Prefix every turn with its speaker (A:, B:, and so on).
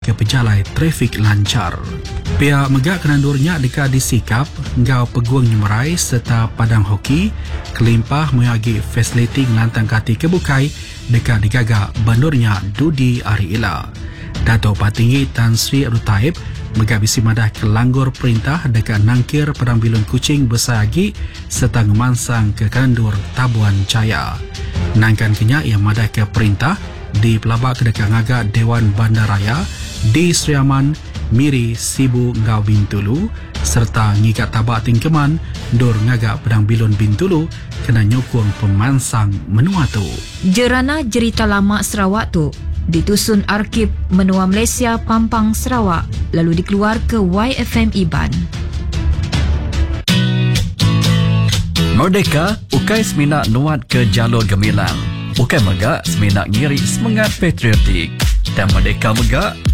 A: ke pejalai trafik lancar. Pihak megak kenandurnya dekat disikap ngau peguang nyemerai serta padang hoki kelimpah mengagi fasiliti ngelantang kati kebukai dekat digagak bandurnya Dudi Ariila. Dato' Patinggi Tan Sri Abdul Taib megak bisi madah kelanggur perintah dekat nangkir Padang Bilun Kuching bersagi serta ngemansang ke kandur Tabuan Jaya. Nangkan kenyak yang madah ke perintah di pelabak ke dekat ngagak Dewan Bandaraya di Seriaman Miri Sibu Ngau Bintulu serta ngikat tabak tingkeman Dur ngagak Padang Bilun Bintulu kena nyokong pemansang menua tu.
B: Jerana Jerita Lama Sarawak tu ditusun Arkib Menua Malaysia Pampang Sarawak lalu dikeluar ke YFM Iban.
C: Merdeka, ukai seminak nuat ke jalur gemilang. Ukai megak seminak ngiri semangat patriotik. Dan Merdeka megak